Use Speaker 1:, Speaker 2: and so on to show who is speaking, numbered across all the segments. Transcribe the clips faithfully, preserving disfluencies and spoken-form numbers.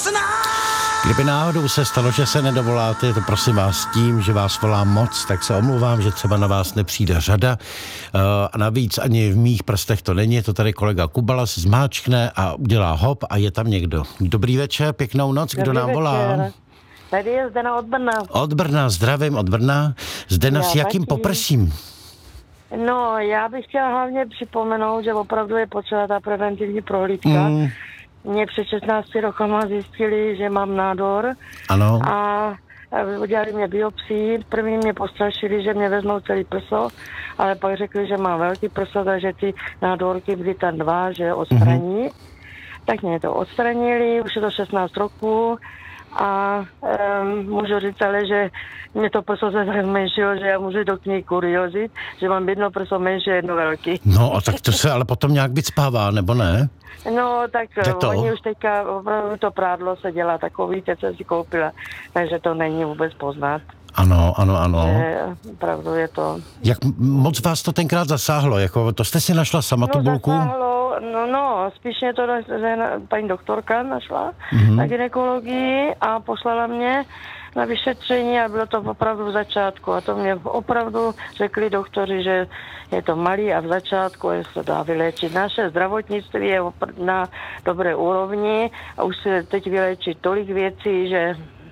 Speaker 1: Kdyby náhodou se stalo, že se nedovoláte, to prosím vás tím, že vás volá moc, tak se omlouvám, že třeba na vás nepřijde řada. A navíc ani v mých prstech to není, to tady kolega Kubala si zmáčkne a udělá hop a je tam někdo. Dobrý večer, pěknou noc, kdo
Speaker 2: Dobrý
Speaker 1: nám volá?
Speaker 2: večer. Tady je Zdena od Brna.
Speaker 1: Od Brna, zdravím od Brna. Zdena, s jakým
Speaker 2: taky.
Speaker 1: poprsím?
Speaker 2: No, já bych chtěla hlavně připomenout, že opravdu je potřeba ta preventivní prohlídka. Mm. Mě před šestnácti rokama zjistili, že mám nádor.
Speaker 1: Ano.
Speaker 2: A udělali mě biopsii. První mě postrašili, že mě vezmou celý prso, ale pak řekli, že mám velký prso, takže ty nádorky byly tam dva, že odstraní. Mm. Tak mě to odstranili, už je to šestnáct roků. A um, můžu říct ale, že mě to prso se tak zmenšilo, že já můžu do knihy kuriozit, že mám jedno prso menší, jedno velký.
Speaker 1: No a tak to se ale potom nějak vycpává, nebo ne?
Speaker 2: No tak
Speaker 1: to?
Speaker 2: oni už teďka, opravdu to prádlo se dělá takový, teď jsem si koupila, takže to není vůbec poznat.
Speaker 1: Ano, ano, ano.
Speaker 2: Že opravdu je to...
Speaker 1: Jak moc vás to tenkrát zasáhlo? Jako, to jste si našla sama
Speaker 2: no,
Speaker 1: tu bulku?
Speaker 2: Zasáhlo, no, no, spíš mě to paní doktorka našla mm-hmm. na gynekologii a poslala mě na vyšetření a bylo to opravdu v začátku. A to mě opravdu řekli doktoři, že je to malý a v začátku se dá vyléčit. Naše zdravotnictví je na dobré úrovni a už se teď vyléčí tolik věcí, že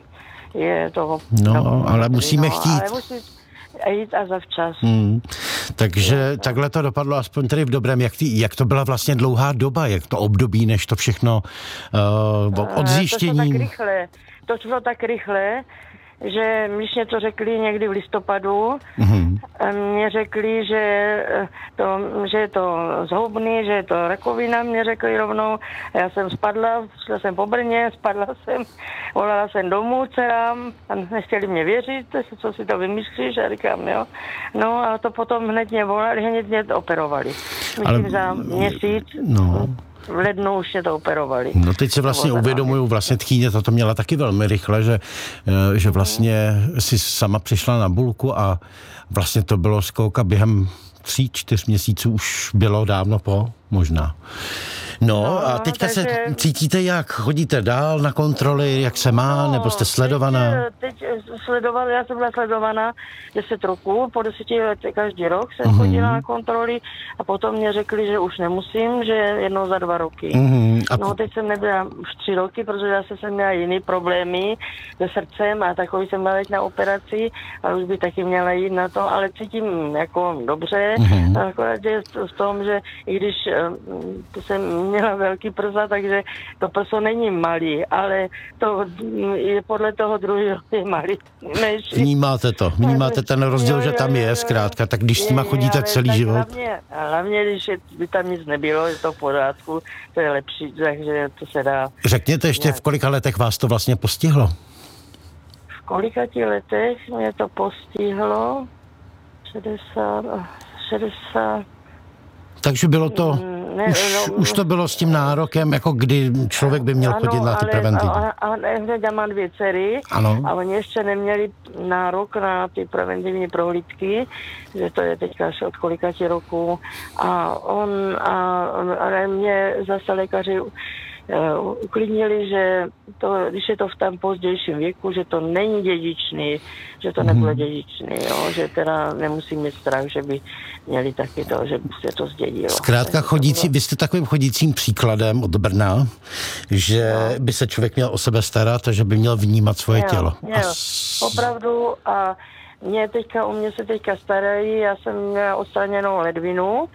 Speaker 2: je to...
Speaker 1: No,
Speaker 2: no
Speaker 1: ale musíme
Speaker 2: no,
Speaker 1: chtít.
Speaker 2: Ale musí jít a zavčas.
Speaker 1: Hmm. Takže no. Takhle to dopadlo aspoň tady v dobrém. Jak, ty, jak to byla vlastně dlouhá doba? Jak to období, než to všechno uh, od zjištění...
Speaker 2: To šlo tak rychle. To šlo tak rychle, že když mě to řekli někdy v listopadu, mm-hmm. mě řekli, že, to, že je to zhoubný, že je to rakovina, mě řekli rovnou. Já jsem spadla, šla jsem po Brně, spadla jsem, volala jsem domů dcerám a nechtěli mě věřit, co si to vymyslíš, a říkám, jo. No a to potom hned mě volali, hned mě to operovali. Myslím, Ale... za měsíc.
Speaker 1: No.
Speaker 2: V lednu už je to operovali.
Speaker 1: No teď se vlastně uvědomuju, vlastně tchýně to měla taky velmi rychle, že, že vlastně si sama přišla na bulku a vlastně to bylo skouka během tří, čtyř měsíců už bylo dávno po, možná. No, no a teďka takže... se cítíte jak? Chodíte dál na kontroly, jak se má, no, nebo jste sledovaná?
Speaker 2: Teď, teď sledovala, já jsem byla sledovaná deset roků, po deseti letech každý rok jsem uh-huh. chodila na kontroly a potom mě řekli, že už nemusím, že jednou za dva roky. Uh-huh. A... No teď jsem nebyla už tři roky, protože já jsem měla jiný problémy se srdcem a takový jsem byla na operaci a už by taky měla jít na to, ale cítím jako dobře, uh-huh. akorát je v tom, že i když to jsem měla velký prsa, takže to prso není malý, ale to je podle toho druhého je malý. Menší.
Speaker 1: Vnímáte to, vnímáte ten rozdíl, jo, že tam je zkrátka, tak když s nima chodíte celý život.
Speaker 2: Hlavně, hlavně, když je, by tam nic nebylo, je to v pořádku, to je lepší, takže to se dá.
Speaker 1: Řekněte ještě, v kolika letech vás to vlastně postihlo?
Speaker 2: V kolika ti letech mě to postihlo? šedesát, šedesát
Speaker 1: Takže bylo to, ne, už, no, už to bylo s tím nárokem, jako kdy člověk by měl ano, chodit na ty preventivní.
Speaker 2: Ale, ale hned já mám dvě dcery ano. a oni ještě neměli nárok na ty preventivní prohlídky, že to je teďka až od kolikati roků. A on, a, a mě zase lékaři Uh, uklidnili, že to, když je to v tom pozdějším věku, že to není dědičný, že to nebude hmm. dědičný, jo, že teda nemusí mít strach, že by měli taky to, že by se to zdědilo.
Speaker 1: Zkrátka chodící, vy jste takovým chodícím příkladem od Brna, že no. by se člověk měl o sebe starat a že by měl vnímat svoje
Speaker 2: měl,
Speaker 1: tělo.
Speaker 2: Měl, s... opravdu a mě teďka, u mě se teďka starají, já jsem měla odstraněnou ledvinu,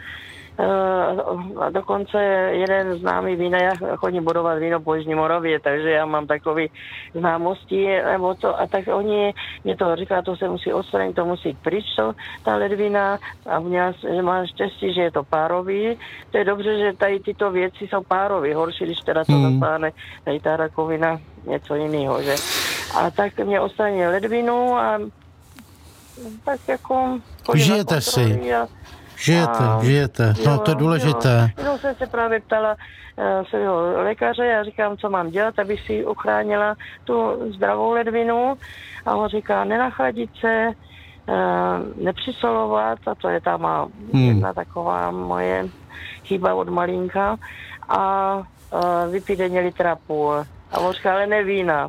Speaker 2: a dokonce jeden známý vínař chodí budovat víno po Jižní Moravě, takže já mám takové známosti, nebo to, a tak oni mě to říká, to se musí odstranit, to musí pryč, to, ta ledvina, a měla, že mám štěstí, že je to párový. To je dobře, že tady tyto věci jsou párový, horší, když teda to hmm. zasáhne, tady ta rakovina, něco jiného, že. A tak mě odstranili ledvinu a tak jako...
Speaker 1: Žijete si. A, Žijete, a, žijete, no jo, to je důležité.
Speaker 2: Jo. jsem se právě ptala uh, svého lékaře, já říkám, co mám dělat, abych si uchránila tu zdravou ledvinu. A on říká, nenachladit se, uh, nepřisolovat, a to je tam má hmm. jedna taková moje chyba od malinka. A uh, vypít denně litra půl a vořka, ale ne vína.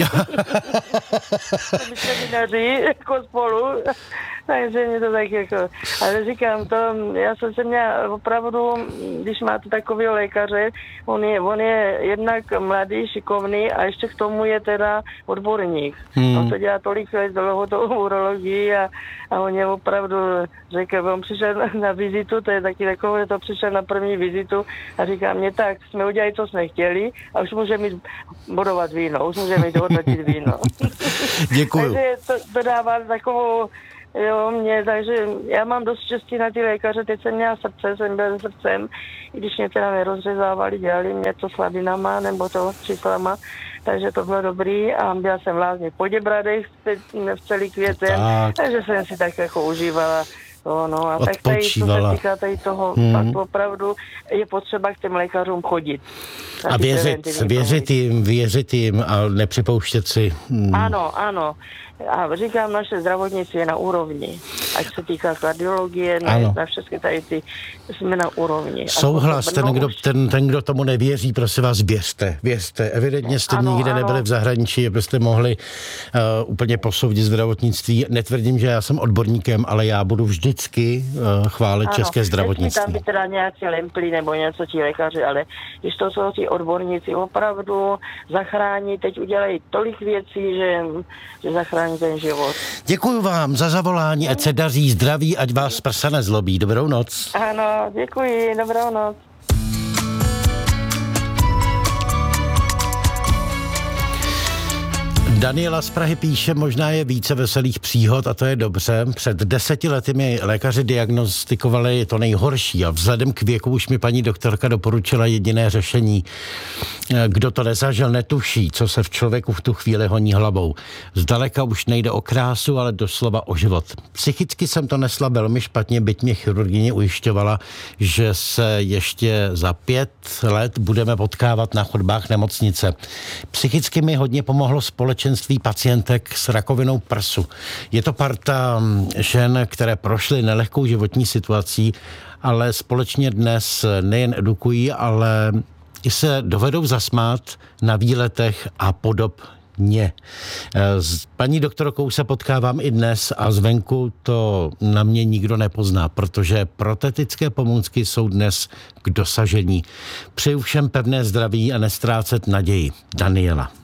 Speaker 2: My jsme vinaři jako spolu, takže mě to tak jako... Ale říkám to, já jsem se měla opravdu, když máte takového lékaře, on je, on je jednak mladý, šikovný a ještě k tomu je teda odborník. Hmm. On to dělá tolik let dlouho to urologii a, a on je opravdu řekl, on přišel na, na vizitu, to je taky takové, to přišel na první vizitu a říká mě tak, jsme udělali, co jsme chtěli a už můžeme mít bodovat víno, už můžeme mít hodnotit víno.
Speaker 1: Děkuju.
Speaker 2: Takže to, to dává takovou, jo, mě, takže já mám dost štěstí na ty lékaře, teď jsem měla srdce, jsem byla srdcem, i když mě teda nerozřezávali, dělali mě to slabinama nebo to číslama, takže to bylo dobrý a byla jsem lázně v Poděbradech v celý květen, tak. Takže jsem si tak jako užívala. No, no, a tak tady, co se týká tady toho, hmm. tak opravdu je potřeba k těm lékařům chodit.
Speaker 1: A věřit, věřit jim, věřit jim a nepřipouštět si. Hmm.
Speaker 2: Ano, ano. A říkám, naše zdravotnictví je na úrovni. Ať se týká kardiologie, na, na všechny tady ty, jsme na úrovni.
Speaker 1: Souhlas, ten kdo, ten, ten, kdo tomu nevěří, prosím vás, věřte, věřte. Evidentně jste ano, nikde ano. nebyli v zahraničí, abyste mohli uh, úplně posoudit zdravotnictví. Netvrdím, že já jsem odborníkem, ale já budu vždycky uh, chválit ano, české zdravotnictví.
Speaker 2: Tam by teda nějaký lempli nebo něco ti lékaři, ale když to jsou ti odborníci opravdu zachrání, teď udělají tolik věcí, že, že zachrání ten život.
Speaker 1: Děkuju vám za zavolání, ať se daří zdraví, ať vás prsa nezlobí. Dobrou noc.
Speaker 2: Ano, děkuji, dobrou noc.
Speaker 1: Daniela z Prahy píše, možná je více veselých příhod a to je dobře. Před deseti lety mi lékaři diagnostikovali to nejhorší a vzhledem k věku už mi paní doktorka doporučila jediné řešení. Kdo to nezažil, netuší, co se v člověku v tu chvíli honí hlavou. Zdaleka už nejde o krásu, ale doslova o život. Psychicky jsem to nesla velmi špatně, byť mě chirurgyně ujišťovala, že se ještě za pět let budeme potkávat na chodbách nemocnice. Psychicky mi hodně pomohlo společenství pacientek s rakovinou prsu. Je to parta žen, které prošly nelehkou životní situací, ale společně dnes nejen edukují, ale i se dovedou zasmát na výletech a podobně. S paní doktorkou se potkávám i dnes a zvenku to na mě nikdo nepozná, protože protetické pomůcky jsou dnes k dosažení. Přeju všem pevné zdraví a nestrácet naději. Daniela.